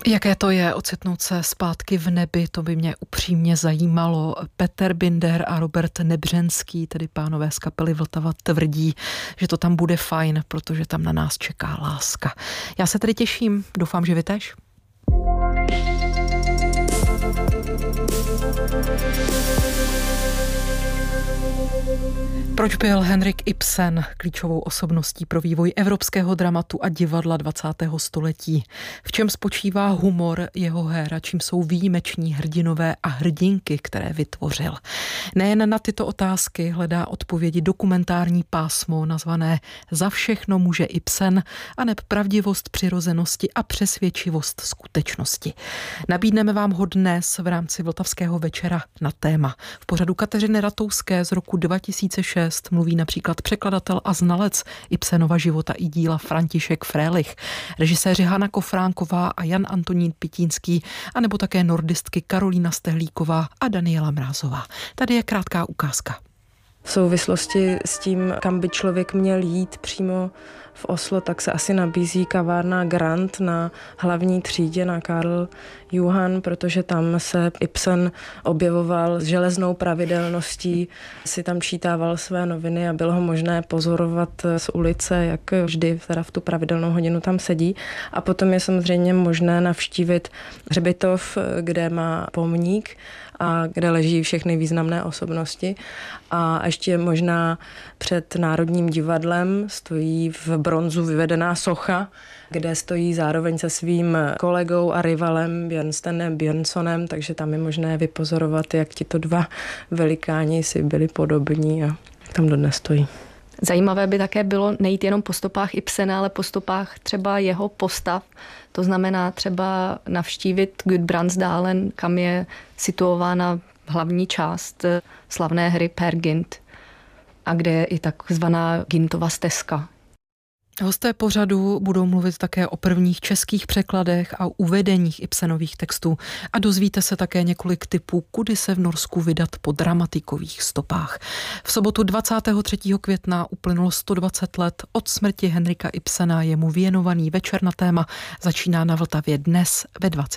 Jaké to je ocitnout se zpátky v nebi, to by mě upřímně zajímalo. Petr Binder a Robert Nebřenský, tedy pánové z kapely Vltava, tvrdí, že to tam bude fajn, protože tam na nás čeká láska. Já se tedy těším, doufám, že vy též. Proč byl Henrik Ibsen klíčovou osobností pro vývoj evropského dramatu a divadla 20. století? V čem spočívá humor jeho her a čím jsou výjimeční hrdinové a hrdinky, které vytvořil? Nejen na tyto otázky hledá odpovědi dokumentární pásmo nazvané Za všechno může Ibsen, aneb pravdivost přirozenosti a přesvědčivost skutečnosti. Nabídneme vám ho dnes v rámci Vltavského večera na téma. V pořadu Kateřiny Ratouské z roku 2006 mluví například překladatel a znalec Ibsenova života i díla František Frélich, režiséři Hana Kofránková a Jan Antonín Pitínský, anebo také nordistky Karolína Stehlíková a Daniela Mrázová. Tady je krátká ukázka. V souvislosti s tím, kam by člověk měl jít přímo v Oslo, tak se asi nabízí kavárna Grand na hlavní třídě na Karl Johan, protože tam se Ibsen objevoval s železnou pravidelností, si tam čítával své noviny a bylo ho možné pozorovat z ulice, jak vždy teda v tu pravidelnou hodinu tam sedí. A potom je samozřejmě možné navštívit hřbitov, kde má pomník a kde leží všechny významné osobnosti. A ještě možná před Národním divadlem stojí v bronzu vyvedená socha, kde stojí zároveň se svým kolegou a rivalem Björnstjenem Björnssonem, takže tam je možné vypozorovat, jak tito dva velikáni si byli podobní a tam dodnes stojí. Zajímavé by také bylo nejít jenom po stopách Ibsena, ale po stopách třeba jeho postav. To znamená třeba navštívit Gudbrandsdalen, kam je situována hlavní část slavné hry Peer Gynt a kde je i takzvaná Gyntova stezka. Hosté pořadu budou mluvit také o prvních českých překladech a uvedeních Ibsenových textů a dozvíte se také několik tipů, kudy se v Norsku vydat po dramatikových stopách. V sobotu 23. května uplynulo 120 let od smrti Henrika Ibsena, jemu věnovaný večer na téma začíná na Vltavě dnes ve 20.